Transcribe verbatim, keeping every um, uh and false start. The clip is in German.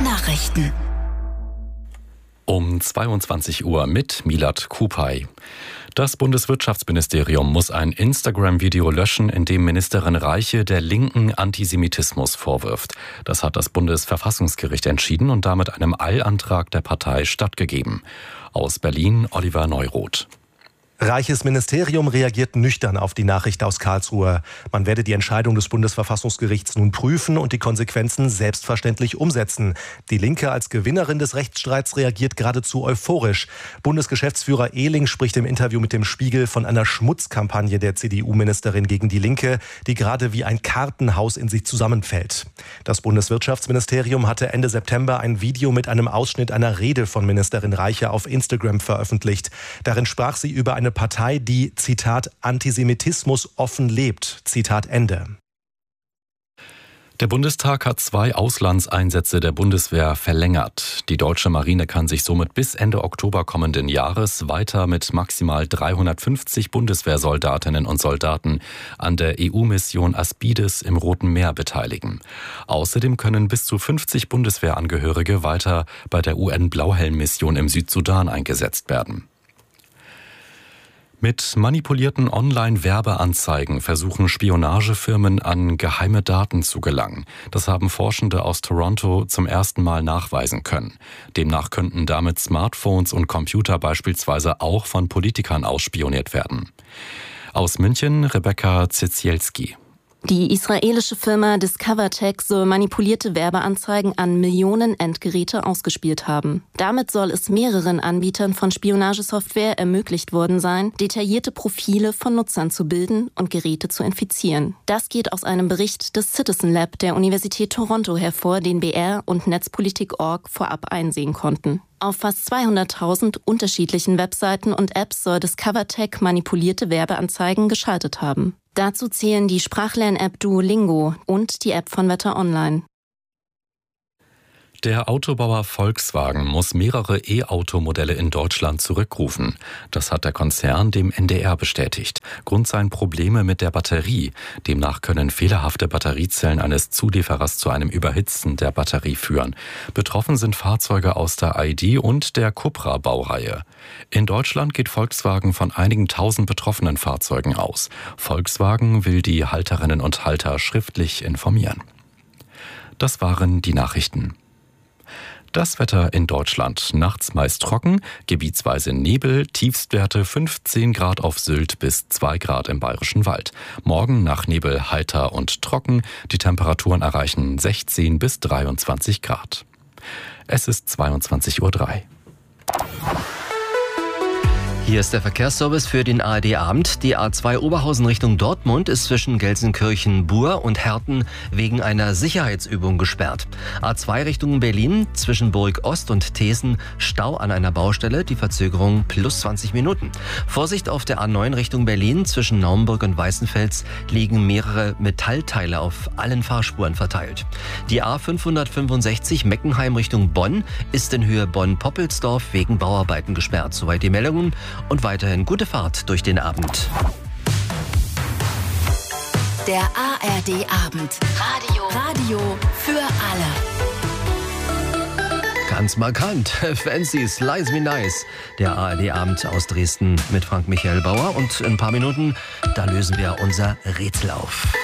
Nachrichten. Um zweiundzwanzig Uhr mit Milad Kupay. Das Bundeswirtschaftsministerium muss ein Instagram-Video löschen, in dem Ministerin Reiche der Linken Antisemitismus vorwirft. Das hat das Bundesverfassungsgericht entschieden und damit einem Eilantrag der Partei stattgegeben. Aus Berlin Oliver Neuroth. Reiches Ministerium reagiert nüchtern auf die Nachricht aus Karlsruhe. Man werde die Entscheidung des Bundesverfassungsgerichts nun prüfen und die Konsequenzen selbstverständlich umsetzen. Die Linke als Gewinnerin des Rechtsstreits reagiert geradezu euphorisch. Bundesgeschäftsführer Ehling spricht im Interview mit dem Spiegel von einer Schmutzkampagne der C D U-Ministerin gegen die Linke, die gerade wie ein Kartenhaus in sich zusammenfällt. Das Bundeswirtschaftsministerium hatte Ende September ein Video mit einem Ausschnitt einer Rede von Ministerin Reiche auf Instagram veröffentlicht. Darin sprach sie über eine Partei, die, Zitat, Antisemitismus offen lebt, Zitat Ende. Der Bundestag hat zwei Auslandseinsätze der Bundeswehr verlängert. Die deutsche Marine kann sich somit bis Ende Oktober kommenden Jahres weiter mit maximal dreihundertfünfzig Bundeswehrsoldatinnen und Soldaten an der E U-Mission Aspides im Roten Meer beteiligen. Außerdem können bis zu fünfzig Bundeswehrangehörige weiter bei der U N-Blauhelm-Mission im Südsudan eingesetzt werden. Mit manipulierten Online-Werbeanzeigen versuchen Spionagefirmen an geheime Daten zu gelangen. Das haben Forschende aus Toronto zum ersten Mal nachweisen können. Demnach könnten damit Smartphones und Computer beispielsweise auch von Politikern ausspioniert werden. Aus München Rebecca Zicielski. Die israelische Firma DiscoverTech soll manipulierte Werbeanzeigen an Millionen Endgeräte ausgespielt haben. Damit soll es mehreren Anbietern von Spionagesoftware ermöglicht worden sein, detaillierte Profile von Nutzern zu bilden und Geräte zu infizieren. Das geht aus einem Bericht des Citizen Lab der Universität Toronto hervor, den B R und Netzpolitik Punkt org vorab einsehen konnten. Auf fast zweihunderttausend unterschiedlichen Webseiten und Apps soll DiscoverTech manipulierte Werbeanzeigen geschaltet haben. Dazu zählen die Sprachlern-App Duolingo und die App von Wetter Online. Der Autobauer Volkswagen muss mehrere E-Auto-Modelle in Deutschland zurückrufen. Das hat der Konzern dem N D R bestätigt. Grund seien Probleme mit der Batterie. Demnach können fehlerhafte Batteriezellen eines Zulieferers zu einem Überhitzen der Batterie führen. Betroffen sind Fahrzeuge aus der I D und der Cupra-Baureihe. In Deutschland geht Volkswagen von einigen tausend betroffenen Fahrzeugen aus. Volkswagen will die Halterinnen und Halter schriftlich informieren. Das waren die Nachrichten. Das Wetter in Deutschland. Nachts meist trocken, gebietsweise Nebel, Tiefstwerte fünfzehn Grad auf Sylt bis zwei Grad im Bayerischen Wald. Morgen nach Nebel heiter und trocken. Die Temperaturen erreichen sechzehn bis dreiundzwanzig Grad. Es ist zweiundzwanzig Uhr drei. Hier ist der Verkehrsservice für den A R D-Abend. Die A zwei Oberhausen Richtung Dortmund ist zwischen Gelsenkirchen-Bur und Herten wegen einer Sicherheitsübung gesperrt. A zwei Richtung Berlin zwischen Burg Ost und Thesen Stau an einer Baustelle, die Verzögerung plus zwanzig Minuten. Vorsicht auf der A neun Richtung Berlin zwischen Naumburg und Weißenfels liegen mehrere Metallteile auf allen Fahrspuren verteilt. Die A fünfhundertfünfundsechzig Meckenheim Richtung Bonn ist in Höhe Bonn-Poppelsdorf wegen Bauarbeiten gesperrt. Soweit die Meldungen. Und weiterhin gute Fahrt durch den Abend. Der A R D-Abend. Radio. Radio für alle. Ganz markant. Fancy's, Lies Me Nice. Der A R D-Abend aus Dresden mit Frank Michael Bauer. Und in ein paar Minuten, da lösen wir unser Rätsel auf.